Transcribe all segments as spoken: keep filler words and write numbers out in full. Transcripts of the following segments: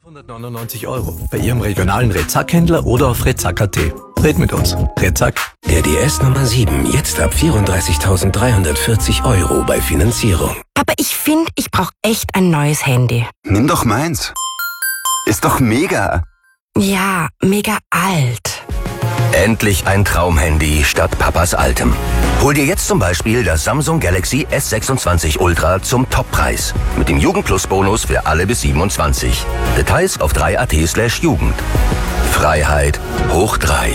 hundertneunundneunzig Euro bei Ihrem regionalen Rezack-Händler oder auf rezack punkt at. Red mit uns. Rezack. Der D S Nummer sieben, jetzt ab vierunddreißigtausenddreihundertvierzig Euro bei Finanzierung. Aber ich finde, ich brauche echt ein neues Handy. Nimm doch meins. Ist doch mega. Ja, mega alt. Endlich ein Traumhandy statt Papas altem. Hol dir jetzt zum Beispiel das Samsung Galaxy S sechsundzwanzig Ultra zum Toppreis. Mit dem Jugend-Plus-Bonus für alle bis siebenundzwanzig. Details auf drei punkt at slash Jugend. Freiheit hoch drei.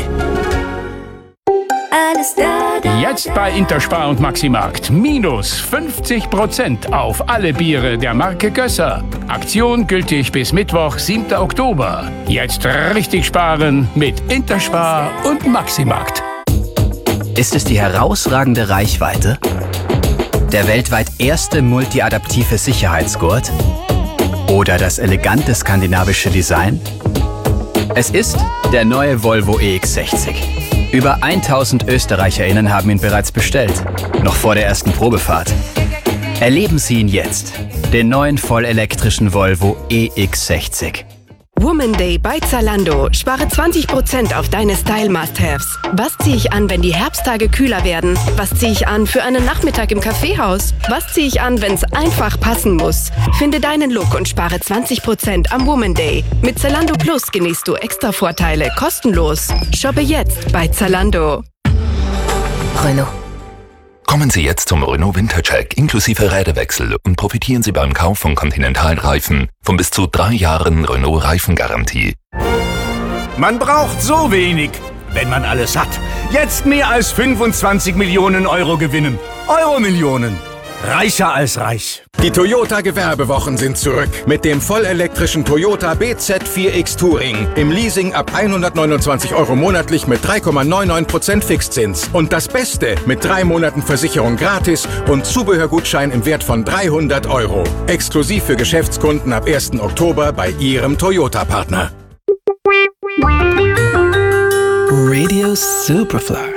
Jetzt bei Interspar und Maximarkt. Minus fünfzig Prozent auf alle Biere der Marke Gösser. Aktion gültig bis Mittwoch, siebten Oktober. Jetzt richtig sparen mit Interspar und Maximarkt. Ist es die herausragende Reichweite? Der weltweit erste multiadaptive Sicherheitsgurt? Oder das elegante skandinavische Design? Es ist der neue Volvo E X sechzig. Über tausend ÖsterreicherInnen haben ihn bereits bestellt, noch vor der ersten Probefahrt. Erleben Sie ihn jetzt, den neuen vollelektrischen Volvo E X sechzig. Woman Day bei Zalando. Spare zwanzig Prozent auf deine Style-Must-Haves. Was ziehe ich an, wenn die Herbsttage kühler werden? Was ziehe ich an für einen Nachmittag im Kaffeehaus? Was ziehe ich an, wenn es einfach passen muss? Finde deinen Look und spare zwanzig Prozent am Woman Day. Mit Zalando Plus genießt du extra Vorteile kostenlos. Shoppe jetzt bei Zalando. Renault. Kommen Sie jetzt zum Renault Wintercheck inklusive Räderwechsel und profitieren Sie beim Kauf von Continental-Reifen von bis zu drei Jahren Renault-Reifengarantie. Man braucht so wenig, wenn man alles hat. Jetzt mehr als fünfundzwanzig Millionen Euro gewinnen. Euro-Millionen. Reicher als reich. Die Toyota-Gewerbewochen sind zurück. Mit dem vollelektrischen Toyota B Z vier X Touring. Im Leasing ab hundertneunundzwanzig Euro monatlich mit drei Komma neunundneunzig Prozent Fixzins. Und das Beste, mit drei Monaten Versicherung gratis und Zubehörgutschein im Wert von dreihundert Euro. Exklusiv für Geschäftskunden ab ersten Oktober bei Ihrem Toyota-Partner. Radio Superfly.